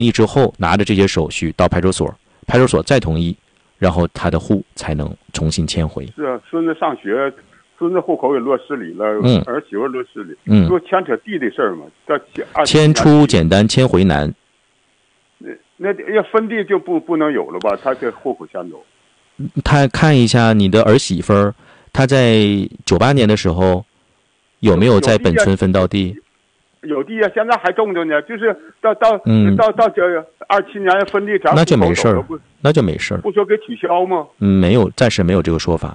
议之后，拿着这些手续到派出所，派出所再同意，然后他的户才能重新迁回。 是啊，孙子上学，孙子户口也落市里了，儿媳妇落市里，就牵扯地的事儿嘛。 迁出简单，迁回难。 那要分地就不能有了吧？他这户口迁走。 他看一下你的儿媳妇儿，她在98年的时候有没有在本村分到地？ 有地啊，现在还种着呢。就是到这27年分地， 那就没事儿，那就没事儿。 不说给取消吗？ 没有，暂时没有这个说法。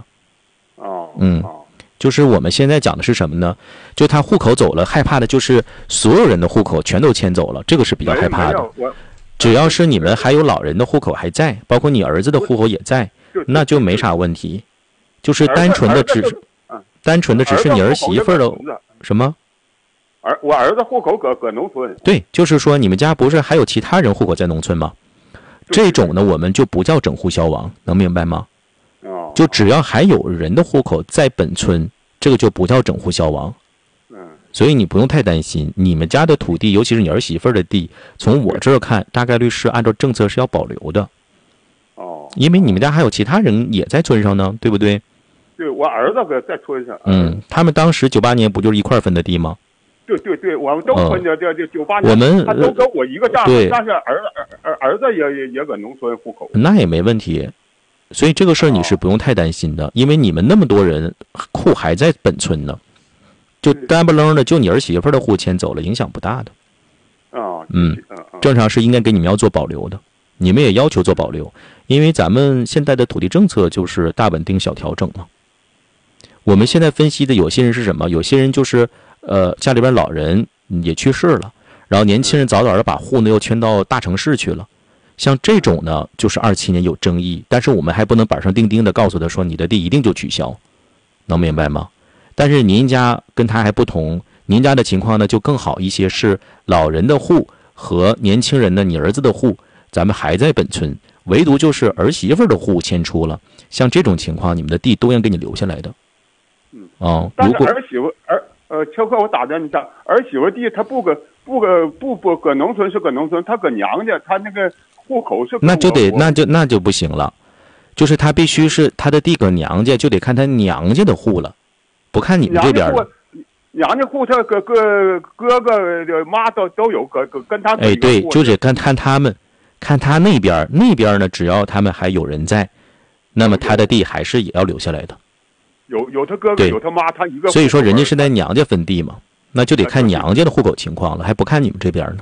就是我们现在讲的是什么呢？就他户口走了，害怕的就是所有人的户口全都迁走了，这个是比较害怕的。只要是你们还有老人的户口还在，包括你儿子的户口也在，那就没啥问题。就是单纯的只是你儿媳妇的什么？ 我儿子户口搁农村。 对，就是说你们家不是还有其他人户口在农村吗？这种呢，我们就不叫整户消亡，能明白吗？就只要还有人的户口在本村，这个就不叫整户消亡。所以你不用太担心，你们家的土地，尤其是你儿媳妇的地，从我这儿看，大概率是按照政策是要保留的。因为你们家还有其他人也在村上呢，对不对？ 对，我儿子搁在村上。 他们当时98年不就是一块分的地吗？ 对，我们都分的这98年， 我们他都跟我一个账， 对， 但是儿子也搁农村户口。 那也没问题。所以这个事儿你是不用太担心的，因为你们那么多人户还在本村呢，就单不楞的就你儿媳妇的户迁走了，影响不大的。正常是应该给你们要做保留的，你们也要求做保留，因为咱们现在的土地政策就是大稳定小调整嘛。我们现在分析的有些人是什么？有些人就是家里边老人也去世了，然后年轻人早早的把户呢又迁到大城市去了。像这种呢，就是27年有争议，但是我们还不能板上钉钉的告诉他说你的地一定就取消，能明白吗？但是您家跟他还不同，您家的情况呢就更好一些，是老人的户和年轻人的你儿子的户，咱们还在本村，唯独就是儿媳妇的户迁出了。像这种情况，你们的地都应该给你留下来的。 但是儿媳妇秋课我打断你一下，儿媳妇地他不搁农村是搁农村，他搁娘家，他那个户口是那就不行了，就是他必须是他的地搁娘家，就得看他娘家的户了，不看你们这边的。 娘家户他哥哥妈都有，跟他对，就得看他们，看他那边呢，只要他们还有人在，那么他的地还是也要留下来的。 有他哥哥有他妈，他一个。 所以说人家是在娘家分地嘛，那就得看娘家的户口情况了，还不看你们这边呢。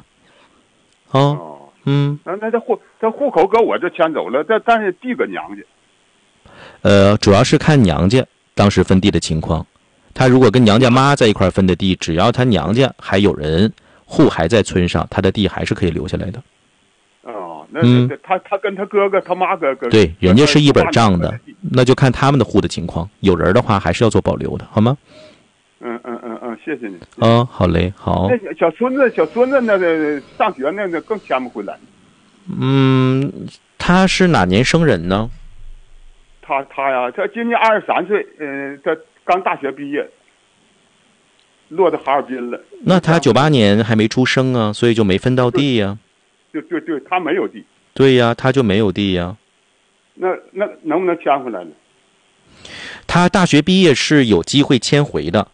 那他户口搁我这迁走了，但是地搁娘家。 主要是看娘家当时分地的情况。他如果跟娘家妈在一块分的地，只要他娘家还有人，户还在村上，他的地还是可以留下来的。 他跟他哥哥他妈搁对，人家是一本账的，那就看他们的户的情况。有人的话还是要做保留的，好吗？ 谢谢你。 好嘞，好。 那小孙子那个上学那更迁不回来。 他是哪年生人呢？ 他呀，他今年23岁，他刚大学毕业，落到哈尔滨了。 那他98年还没出生啊，所以就没分到地呀。 对，他没有地。 对呀，他就没有地呀。 那能不能迁回来呢？ 他大学毕业是有机会迁回的。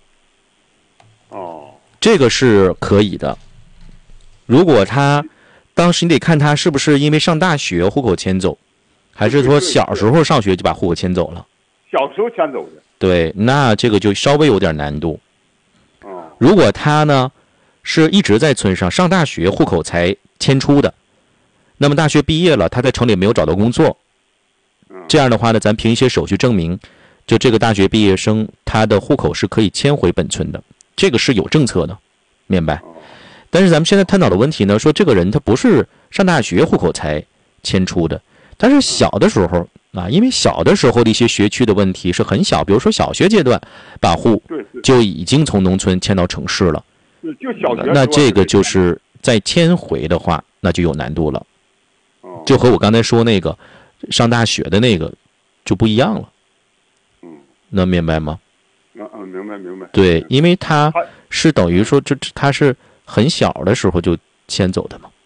这个是可以的。如果他当时你得看他是不是因为上大学户口迁走，还是说小时候上学就把户口迁走了。 小时候迁走的。对， 那这个就稍微有点难度。如果他呢是一直在村上上大学，户口才迁出的，那么大学毕业了，他在城里没有找到工作，这样的话呢，咱凭一些手续证明，就这个大学毕业生他的户口是可以迁回本村的，这个是有政策的，明白？但是咱们现在探讨的问题呢，说这个人他不是上大学户口才迁出的，但是小的时候因为小的时候的一些学区的问题是很小，比如说小学阶段把户就已经从农村迁到城市了， 就小学， 那这个就是再迁回的话，那就有难度了。就和我刚才说那个上大学的那个就不一样了。能明白吗？ 明白。 对，因为他是等于说他是很小的时候就迁走的嘛。